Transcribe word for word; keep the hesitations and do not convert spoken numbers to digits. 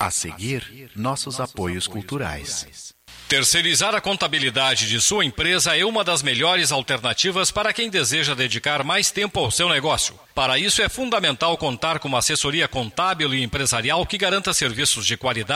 A seguir, nossos apoios culturais. Terceirizar a contabilidade de sua empresa é uma das melhores alternativas para quem deseja dedicar mais tempo ao seu negócio. Para isso, é fundamental contar com uma assessoria contábil e empresarial que garanta serviços de qualidade